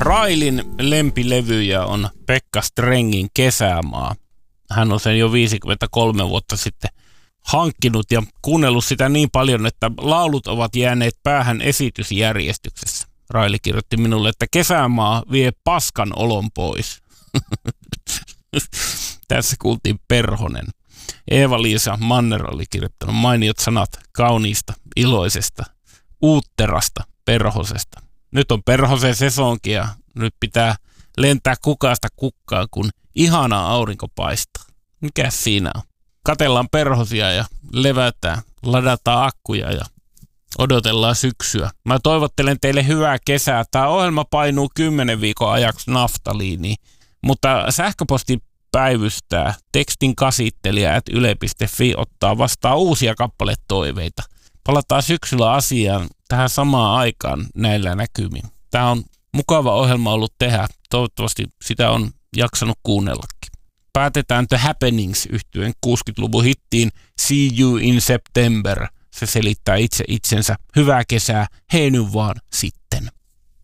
Railin lempilevyjä on Pekka Strengin Kesämaa. Hän on sen jo 53 vuotta sitten hankkinut ja kuunnellut sitä niin paljon, että laulut ovat jääneet päähän esitysjärjestyksessä. Raili kirjoitti minulle, että Kesämaa vie paskan olon pois. Tässä kuultiin Perhonen. Eeva-Liisa Manner oli kirjoittanut mainiot sanat kauniista, iloisesta, uutterasta, perhosesta. Nyt on perhosen sesonki ja nyt pitää lentää kukasta kukkaan, kun ihana aurinko paistaa. Mikäs siinä on? Katellaan perhosia ja levätään, ladataan akkuja ja odotellaan syksyä. Mä toivottelen teille hyvää kesää. Tämä ohjelma painuu 10 viikon ajaksi naftaliiniin, mutta sähköposti päivystää. Tekstin kasittelija yle.fi ottaa vastaan uusia kappaletoiveita. Palataan syksyllä asiaan tähän samaan aikaan näillä näkymin. Tämä on mukava ohjelma ollut tehdä. Toivottavasti sitä on jaksanut kuunnellakin. Päätetään The Happenings -yhtyeen 60-luvun hittiin See You in September. Se selittää itse itsensä. Hyvää kesää, hei nyt vaan sitten.